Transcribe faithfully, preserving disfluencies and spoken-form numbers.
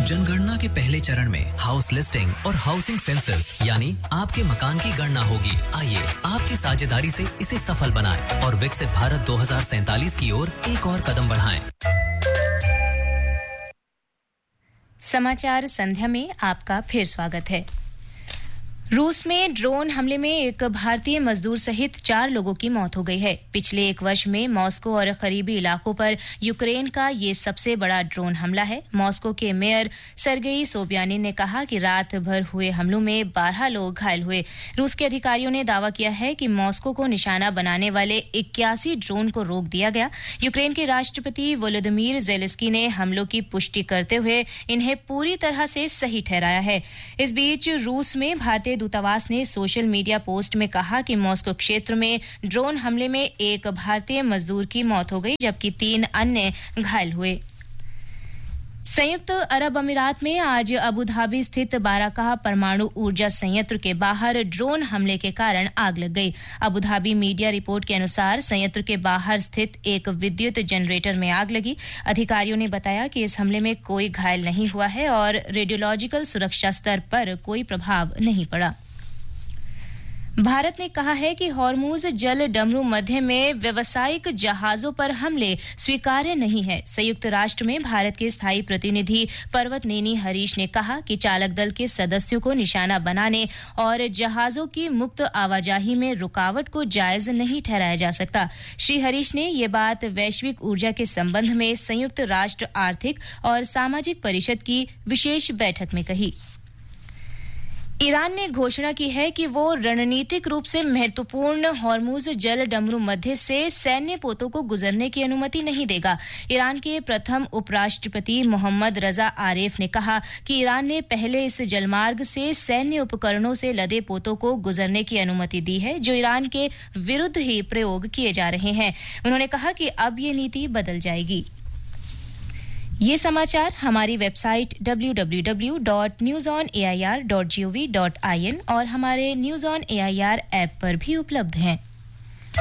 जनगणना के पहले चरण में हाउस लिस्टिंग और हाउसिंग सेंसस यानी आपके मकान की गणना होगी। आइए आपकी साझेदारी से इसे सफल बनाएं और विकसित भारत दो हज़ार सैंतालीस की ओर एक और कदम बढ़ाएं। समाचार संध्या में आपका फिर स्वागत है। रूस में ड्रोन हमले में एक भारतीय मजदूर सहित चार लोगों की मौत हो गई है। पिछले एक वर्ष में मॉस्को और करीबी इलाकों पर यूक्रेन का ये सबसे बड़ा ड्रोन हमला है। मॉस्को के मेयर सर्गेई सोबियानी ने कहा कि रात भर हुए हमलों में बारह लोग घायल हुए। रूस के अधिकारियों ने दावा किया है कि मॉस्को को निशाना बनाने वाले इक्यासी ड्रोन को रोक दिया गया। यूक्रेन के राष्ट्रपति वोलोदिमीर ज़ेलेंस्की ने हमलों की पुष्टि करते हुए इन्हें पूरी तरह से सही ठहराया है। इस बीच रूस में भारतीय दूतावास ने सोशल मीडिया पोस्ट में कहा कि मॉस्को क्षेत्र में ड्रोन हमले में एक भारतीय मजदूर की मौत हो गई जबकि तीन अन्य घायल हुए। संयुक्त अरब अमीरात में आज अबू धाबी स्थित बाराकाह परमाणु ऊर्जा संयंत्र के बाहर ड्रोन हमले के कारण आग लग गई। अबू धाबी मीडिया रिपोर्ट के अनुसार संयंत्र के बाहर स्थित एक विद्युत जनरेटर में आग लगी। अधिकारियों ने बताया कि इस हमले में कोई घायल नहीं हुआ है और रेडियोलॉजिकल सुरक्षा स्तर पर कोई प्रभाव नहीं पड़ा। भारत ने कहा है कि हॉर्मुज जल डमरू मध्य में व्यावसायिक जहाजों पर हमले स्वीकार्य नहीं है। संयुक्त राष्ट्र में भारत के स्थायी प्रतिनिधि पर्वतनेनी हरीश ने कहा कि चालक दल के सदस्यों को निशाना बनाने और जहाजों की मुक्त आवाजाही में रुकावट को जायज नहीं ठहराया जा सकता। श्री हरीश ने ये बात वैश्विक ऊर्जा के संबंध में संयुक्त राष्ट्र आर्थिक और सामाजिक परिषद की विशेष बैठक में कही। ईरान ने घोषणा की है कि वो रणनीतिक रूप से महत्वपूर्ण हॉर्मुज जल डमरू मध्य से सैन्य पोतों को गुजरने की अनुमति नहीं देगा। ईरान के प्रथम उपराष्ट्रपति मोहम्मद रजा आरिफ ने कहा कि ईरान ने पहले इस जलमार्ग से सैन्य उपकरणों से लदे पोतों को गुजरने की अनुमति दी है जो ईरान के विरुद्ध ही प्रयोग किए जा रहे हैं। उन्होंने कहा कि अब ये नीति बदल जाएगी। ये समाचार हमारी website W W W dot news on A I R dot G O V dot I N और हमारे news on A I R app पर भी उपलब्ध हैं।